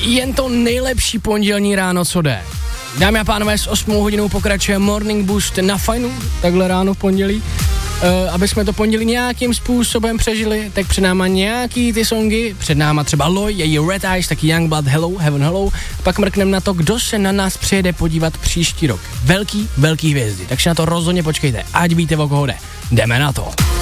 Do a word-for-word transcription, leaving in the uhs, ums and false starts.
jen to nejlepší pondělní ráno, co jde. Dámy a pánové, s osmou hodinou pokračuje Morning Boost na Fajnu, takhle ráno v pondělí. Uh, aby jsme to pondělí nějakým způsobem přežili, tak před náma nějaký ty songy, před náma třeba Loj, její Red Eyes, taky Youngblood, Hello, Heaven Hello, pak mrkneme na to, kdo se na nás přijede podívat příští rok. Velký, velký hvězdy, takže na to rozhodně počkejte, ať víte, o koho jde. Jdeme na to.